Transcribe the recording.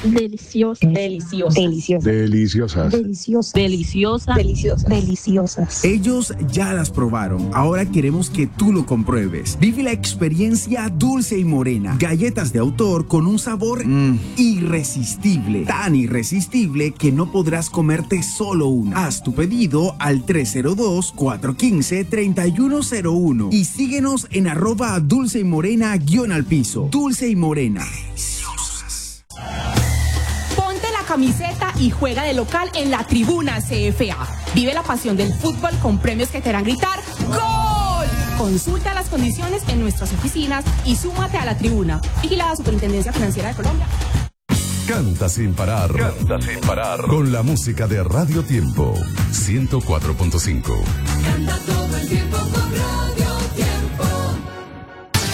Deliciosas. Deliciosas. Deliciosas. Deliciosas. Deliciosas. Deliciosas. Deliciosas. Ellos ya las probaron. Ahora queremos que tú lo compruebes. Vive la experiencia Dulce y Morena. Galletas de autor con un sabor irresistible. Tan irresistible que no podrás comerte solo una. Haz tu pedido al 302-415-3101 y síguenos en @Dulce y Morena _al piso. Dulce y Morena. Ponte la camiseta y juega de local en la Tribuna CFA. Vive la pasión del fútbol con premios que te harán gritar ¡Gol! Consulta las condiciones en nuestras oficinas y súmate a la Tribuna. Vigilada Superintendencia Financiera de Colombia. Canta sin parar. Canta sin parar. Con la música de Radio Tiempo 104.5. Canta todo el tiempo con Radio